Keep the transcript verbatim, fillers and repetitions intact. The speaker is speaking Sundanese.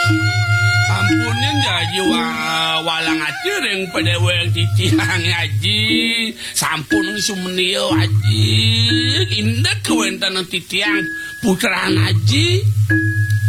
Ampunin jadi wa, walang acereng pada wayang titiang haji. Sampun sumenio haji. Indah kewentan titiang putraan haji.